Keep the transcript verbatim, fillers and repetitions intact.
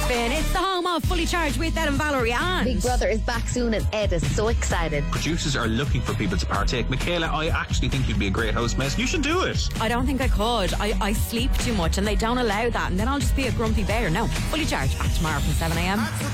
Spin. It's the home of Fully Charged with Ed and Valerie. And Big Brother is back soon and Ed is so excited. Producers are looking for people to partake. Michaela, I actually think you'd be a great host, miss. You should do it. I don't think I could. I, I sleep too much and they don't allow that. And then I'll just be a grumpy bear. No, Fully Charged back tomorrow from seven a.m.